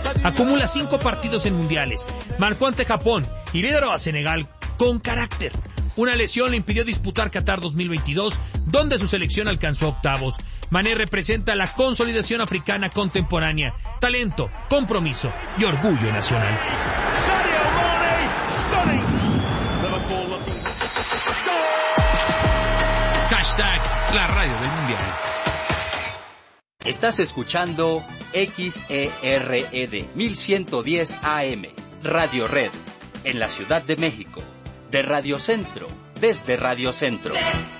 Acumula 5 partidos en mundiales. Marcó ante Japón y lideró a Senegal con carácter. Una lesión le impidió disputar Qatar 2022, donde su selección alcanzó octavos. Mané representa la consolidación africana contemporánea, talento, compromiso y orgullo nacional. Hashtag la radio del mundial. Estás escuchando XERED 1110 AM, Radio Red, en la Ciudad de México. De Radio Centro, desde Radio Centro.